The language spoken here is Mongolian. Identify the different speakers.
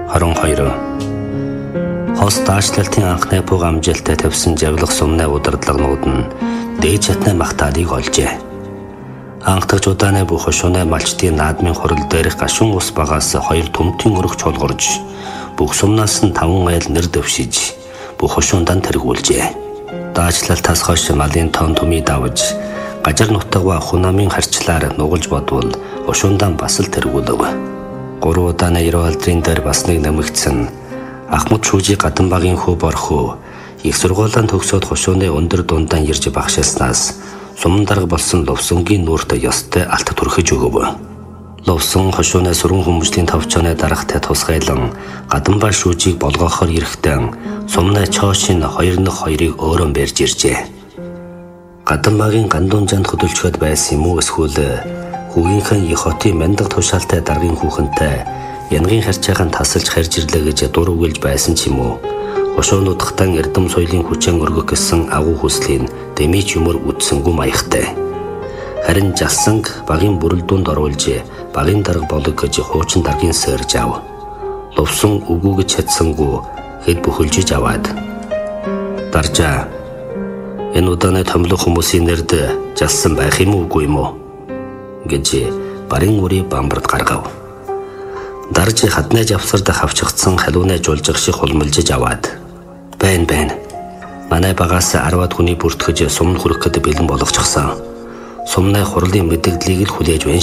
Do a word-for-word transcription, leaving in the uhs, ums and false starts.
Speaker 1: хорон хоёр. Хос даашлалтын анхны буг амжилттай тавьсан жавлах сумны удирдлагнууд нь дээд чатны магтаалыг олжээ. Анхдагч удааны бүх хошууны малчдын наадмын хурал дээрх гашуун ус багаас хоёр төмтийн өрөх чуулгарж, бүх сумнаас нь таван айл нэр дэвшиж, бүх хошуундан тэргүүлжээ. Даачлалтаас хойш малын тоон төмий давж, гажар нутагва хунамын харчлаар нугалж бодвол хошуундан бас л тэргүүлв. Гурван удааны ерөө алдрын дээр бас нэг нэмэгдсэн. Ахмад шүүжи гадан багийн хөө борхөө их сургуулиан төгсөөд хошууны өндөр дундаан ирж багшилснаас суман дарга болсон Ловсонгийн нүүрт ёстой алт түрхэж өгөв. Ловсон хошууны сүрэн хүмүүжлийн товчооны дарагтай тусгайлан гадан баг шүүжийг болгохоор ирэхдээ сумны чоошин хоёр нэг хоёрыг өөрөө барьж иржээ. Гадан багийн гандуун жанд хөдөлчөд байсан юм уу эсвэл хүүгийнхэн их хотын мяндаг тушаалтай даргын хүүхэнтэй янгийн харьцаахан тасалж харж ирлээ гэж дур үгэлж байсан ч юм уу. Хошуунуудахтан эрдэм соёлын хүчээр өргөх гэсэн агуу хүслийн дэмий юмөр үдсэнгүй маягтай. Харин жалсанг багийн бүрэлдүүнд оруулж багийн дарга болог гэж хуучин даргын сэрж ав. Ловсон үгүйгэж чадсангүй хэд бүхэлжиж аваад. Даржаа. Энэ удааны томлох хүмүүсийн нэрд жалсан байх юм уугүй юм уу? Гэж барын үрий бамбард гаргав. Дарж хадны завсард хавчгдсан халууны жуулжих шиг хулмилжиж аваад. Байн байн. Манай багаас арваад хүний бүртгэж сумд хүрэх гээд бэлэн болгочихсан. Сумны хурлын мэдээллийг л хүлээж байна